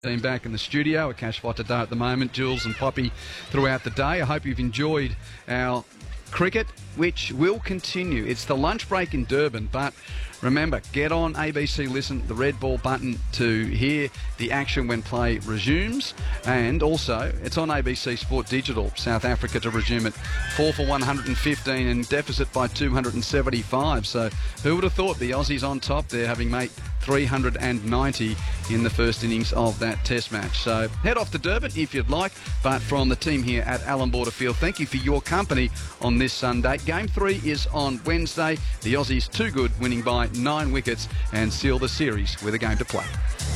Team back in the studio, a cash fight today at the moment, Jules and Poppy throughout the day. I hope you've enjoyed our cricket, which will continue. It's the lunch break in Durban, but remember, get on ABC Listen, the red ball button, to hear the action when play resumes. And also, it's on ABC Sport Digital, South Africa to resume at 4 for 115 and deficit by 275. So who would have thought the Aussies on top there, having made 390 in the first innings of that test match. So head off to Durban if you'd like, but from the team here at Allan Border Field, thank you for your company on this Sunday. Game 3 is on Wednesday. The Aussies too good, winning by 9 wickets and seal the series with a game to play.